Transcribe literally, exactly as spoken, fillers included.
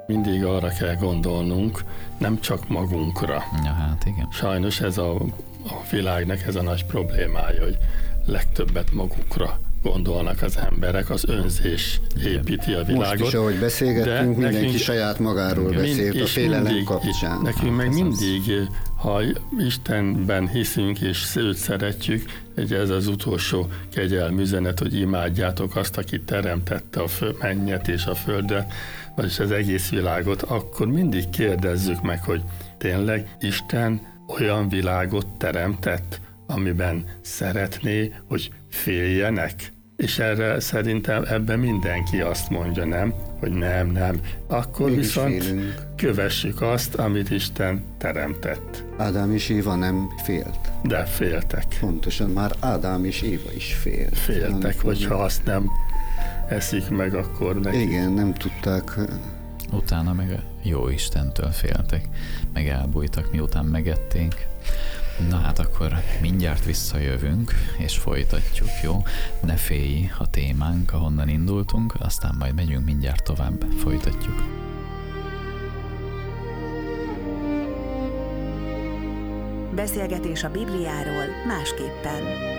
Mindig arra kell gondolnunk, nem csak magunkra. Ja, hát igen. Sajnos ez a, a világnak ez a nagy problémája, hogy legtöbbet magukra gondolnak az emberek, az önzés építi a világot. Most is, ahogy beszélgettünk, mindenki nekünk, saját magáról beszélt a félelem mindig, kapcsán. Nekünk meg mindig, ha Istenben hiszünk és őt szeretjük, ugye ez az utolsó kegyelmű üzenet, hogy imádjátok azt, aki teremtette a mennyet és a földet, vagyis az egész világot, akkor mindig kérdezzük meg, hogy tényleg Isten olyan világot teremtett, amiben szeretné, hogy féljenek? És erre szerintem ebben mindenki azt mondja, nem? Hogy nem, nem. Akkor Mégis viszont félünk. kövessük azt, amit Isten teremtett. Ádám és Éva nem félt. De féltek. Pontosan, már Ádám és Éva is félt. Féltek, Amikor hogyha azt nem eszik meg, akkor neki. Igen, nem tudták. Utána meg a jó Istentől féltek, meg elbújtak, miután megették. Na hát akkor mindjárt visszajövünk, és folytatjuk, jó? Ne félj a témánk, ahonnan indultunk, aztán majd megyünk mindjárt tovább, folytatjuk. Beszélgetés a Bibliáról másképpen.